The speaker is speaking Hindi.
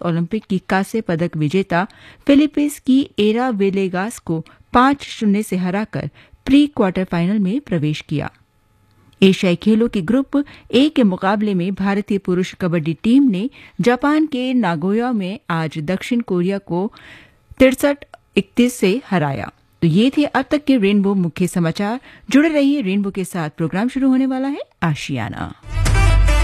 ओलंपिक की कांस्य पदक विजेता फिलीपींस की एरा वेलेगास को 5-0 से हराकर प्री क्वार्टर फाइनल में प्रवेश किया। एशियाई खेलों के ग्रुप ए के मुकाबले में भारतीय पुरुष कबड्डी टीम ने जापान के नागोया में आज दक्षिण कोरिया को 63-31 से हराया। तो ये थे अब तक के रेनबो मुख्य समाचार। जुड़े रहिए रेनबो के साथ, प्रोग्राम शुरू होने वाला है आशियाना।